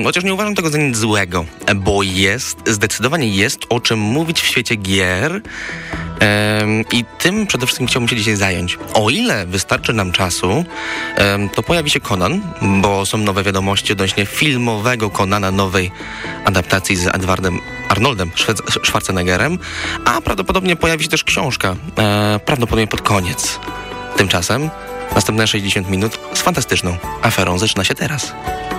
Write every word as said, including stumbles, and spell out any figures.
chociaż nie uważam tego za nic złego, bo jest, zdecydowanie jest o czym mówić w świecie gier i tym przede wszystkim chciałbym się dzisiaj zająć. O ile wystarczy nam czasu, to pojawi się Conan, bo są nowe wiadomości odnośnie filmowego Conana, nowej adaptacji z Edwardem Arnoldem Schwarzeneggerem, a prawdopodobnie pojawi się też książka, prawdopodobnie pod koniec. Tymczasem następne sześćdziesiąt minut z fantastyczną aferą zaczyna się teraz.